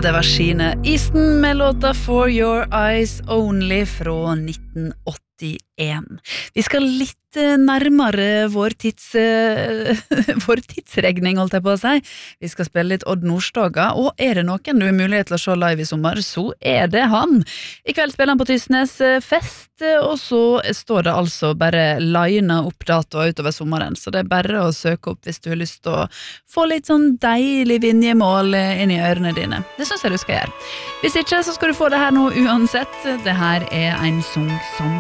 Det var Sheena Easton med låta For Your Eyes Only fra 1981. Vi skal litt nærmere vår tidsregning, holdt jeg på å si. Vi skal spille litt Odd Nordstoga, og det noen du har mulighet til å se live i sommer, så det han. I kveld spiller han på Tysnes fest, og så står det altså bare linet opp datoer utover sommeren, så det bare å søke opp hvis du har lyst til å få litt sånn deilig vinjemål inn i ørene dine. Det synes jeg du skal gjøre. Hvis ikke, så skal du få det her nå uansett. Det her en sang som